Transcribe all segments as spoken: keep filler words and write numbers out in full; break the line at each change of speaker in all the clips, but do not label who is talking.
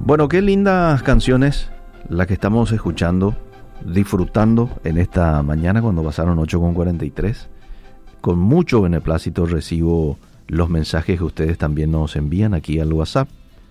Bueno, qué lindas canciones las que estamos escuchando, disfrutando en esta mañana cuando pasaron ocho con cuarenta y tres. Con mucho beneplácito recibo los mensajes que ustedes también nos envían aquí al WhatsApp.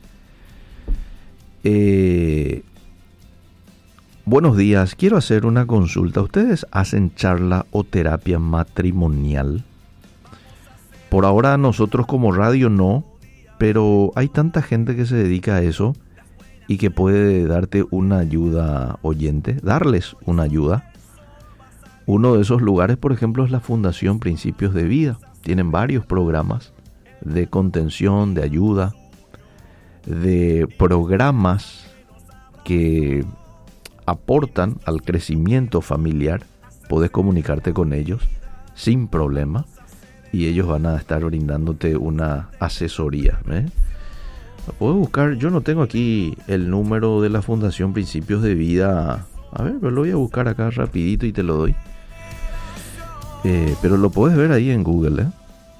Eh, buenos días, quiero hacer una consulta. ¿Ustedes hacen charla o terapia matrimonial? Por ahora nosotros como radio no, pero hay tanta gente que se dedica a eso y que puede darte una ayuda oyente, darles una ayuda. Uno de esos lugares, por ejemplo, es la Fundación Principios de Vida. Tienen varios programas de contención, de ayuda, de programas que aportan al crecimiento familiar. Podés comunicarte con ellos sin problema y ellos van a estar brindándote una asesoría, ¿eh? Puedes buscar, yo no tengo aquí el número de la Fundación Principios de Vida. A ver, pero lo voy a buscar acá rapidito y te lo doy. Eh, pero lo puedes ver ahí en Google, ¿eh?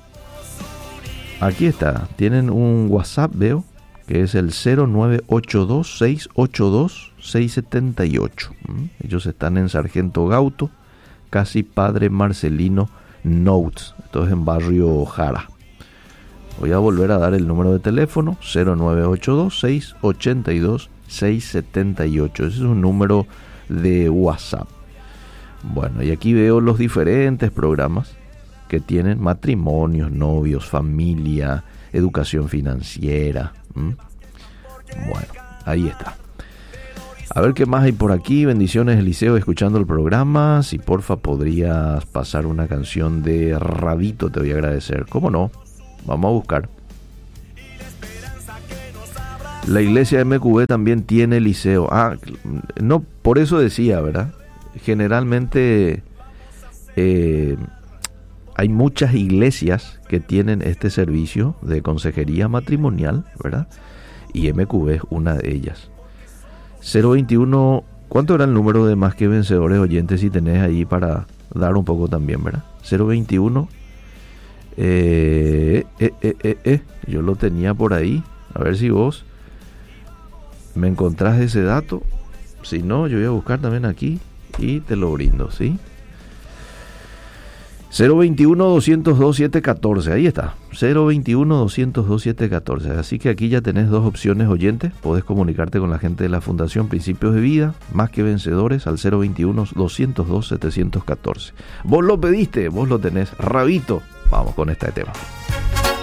Aquí está, tienen un WhatsApp, veo, que es el cero nueve ocho dos, seis ocho dos, seis siete ocho. ¿Mm? Ellos están en Sargento Gauto, casi Padre Marcelino Notes. Esto es en Barrio Jara. Voy a volver a dar el número de teléfono, cero nueve ocho dos, seis ocho dos, seis siete ocho. Ese es un número de WhatsApp. Bueno, y aquí veo los diferentes programas que tienen: matrimonios, novios, familia, educación financiera. ¿Mm? Bueno, ahí está. A ver qué más hay por aquí. Bendiciones, Eliseo, escuchando el programa. Si porfa podrías pasar una canción de Rabito, te voy a agradecer. ¿Cómo no? Vamos a buscar. La iglesia M Q B también tiene Eliseo. Ah, no, por eso decía, ¿verdad? Generalmente eh, hay muchas iglesias que tienen este servicio de consejería matrimonial, ¿verdad? Y M Q B es una de ellas. cero veintiuno, ¿cuánto era el número de Más que Vencedores oyentes si tenés ahí para dar un poco también, ¿verdad? cero veintiuno, eh, eh, eh, eh, eh, yo lo tenía por ahí, a ver si vos me encontrás ese dato. Si no, yo voy a buscar también aquí y te lo brindo, ¿sí? cero veintiuno, doscientos dos, setecientos catorce, ahí está, cero veintiuno, doscientos dos, setecientos catorce. Así que aquí ya tenés dos opciones, oyentes. Podés comunicarte con la gente de la Fundación Principios de Vida, Más que Vencedores, al cero veintiuno, doscientos dos, setecientos catorce. Vos lo pediste, vos lo tenés. Rabito, vamos con este tema.